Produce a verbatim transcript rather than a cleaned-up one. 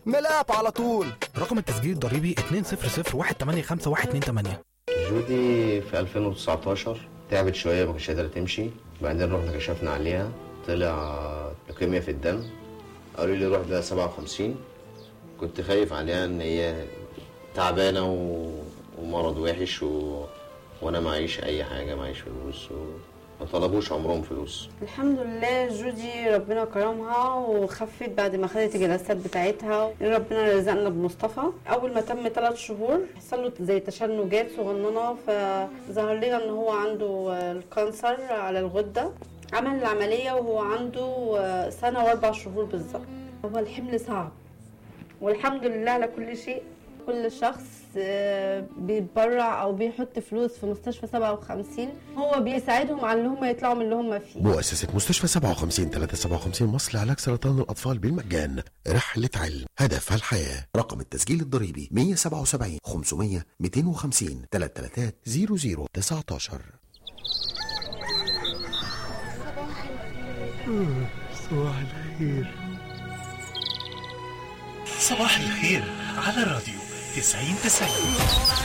ملاف على طول. رقم التسجيل الضريبي اتنين صفر صفر واحد تمانية خمسة واحد اتنين تمانية. جودي في ألفين وتسعتاشر تعبت شوية، ما كانتش قادرة تمشي. بعدين رحنا كشفنا عليها، طلع لوكيميا في الدم. قالوا لي روح ده سبعة وخمسين. كنت خايف عليها ان هي تعبانة و... ومرض وحش و... وانا معيش اي حاجة، معيش فلوس و... ما طلبوش عمرهم فلوس. الحمد لله جودي ربنا كرمها وخفت بعد ما خدت الجلسات بتاعتها. ربنا رزقنا بمصطفى. اول ما تم ثلاث شهور حصل له زي تشنجات صغننه، فظهر لنا ان هو عنده الكانسر على الغده. عمل العمليه وهو عنده سنه واربع شهور بالظبط. هو الحمل صعب والحمد لله على كل شيء. كل شخص بيتبرع او بيحط فلوس في مستشفى سبعة وخمسين هو بيساعدهم على ان هم يطلعوا من اللي هم فيه. مؤسسة مستشفى سبعة وخمسين ثلاثمية وسبعة وخمسين مصر لعلاج سرطان الأطفال بالمجان. رحلة علم هدفها الحياة. رقم التسجيل الضريبي مية وسبعة وسبعين خمسمية ميتين وخمسين تلاتة تلاتات زيرو زيرو تسعتاشر. صباح الخير. صباح الخير على الراديو تسعين تسعين.